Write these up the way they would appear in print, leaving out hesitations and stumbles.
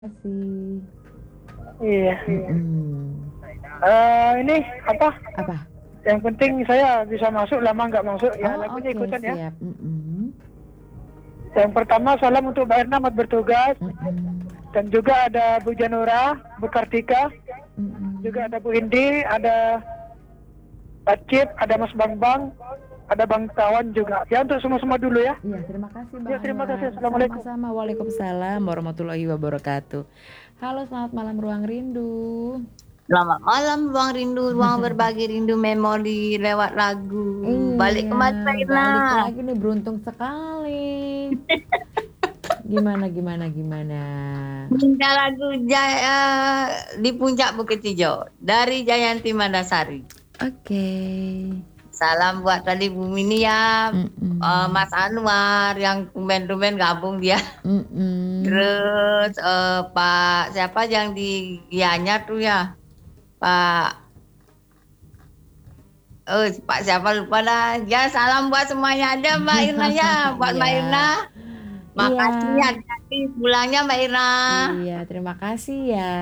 Kasih. Iya. Mhm. Ini apa? Apa? Yang penting saya bisa masuk, lama nggak masuk ya lagunya Oke, ikutan ya. siap. Mhm. Yang pertama salam untuk Mbak Erna selamat bertugas. Mhm. Dan juga ada Bu Janura, Bu Kartika, juga Mhm. ada Bu Indi, ada Pak Cip, ada Mas Bambang, ada Bang Tawan juga. Ya untuk semua-semua dulu ya. Iya, terima kasih Bang Ya terima Anwar. kasih. Assalamualaikum. Sama-sama. Waalaikumsalam warahmatullahi wabarakatuh. Halo, selamat malam Ruang Rindu. Selamat malam Ruang Rindu, ruang berbagi rindu memori lewat lagu. Balik Iya, kembali Mbak Irna. balik lagi nih, beruntung sekali. Gimana? Minta lagu di puncak Bukit Hijau dari Jayanti Mandasari. Oke. Salam buat tadi Bu Mini ya, Mas Anwar yang tumben-tumben gabung dia. Terus Pak siapa yang di Gianyar tuh ya, Pak siapa lupa dah. Ya salam buat semuanya aja Mbak Irna ya, buat Mbak Iya. Irna. Makasih Iya. hati-hati pulangnya Mbak Irna. Iya, terima kasih ya.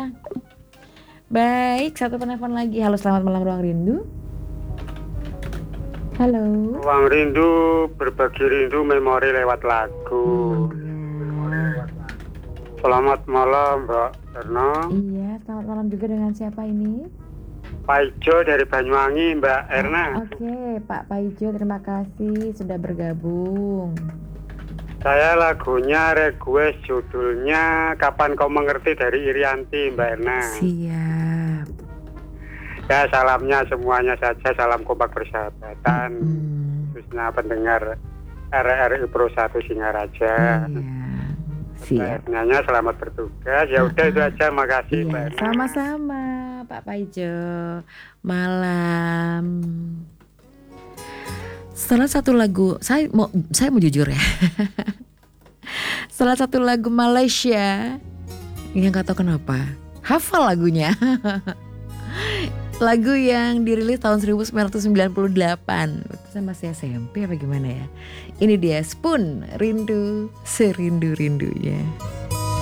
Baik, satu penelpon lagi. Halo, selamat malam Ruang Rindu. Halo. Ruang Rindu, berbagi rindu memori lewat lagu. Selamat malam Mbak Erna. Iya, selamat malam juga dengan siapa ini? Pak Ijo dari Banyuwangi Mbak Erna. Oke, Pak Paijo, terima kasih sudah bergabung. Saya lagunya request judulnya Kapan Kau Mengerti dari Irianti Mbak Erna. Siap. Ya salamnya semuanya saja, salam kompak persahabatan. Khususnya pendengar RRI Pro 1 Singaraja. Iya. Siap. Ernanya selamat bertugas. Ya udah itu aja, makasih Mbak Iya, Erna. sama-sama Pak Paijo. Malam. Salah satu lagu, saya mau jujur ya. Salah satu lagu Malaysia yang gak tahu kenapa hafal lagunya. Lagu yang dirilis tahun 1998. Itu saya masih SMP apa gimana ya. Ini dia Spoon, Rindu Serindu-rindunya.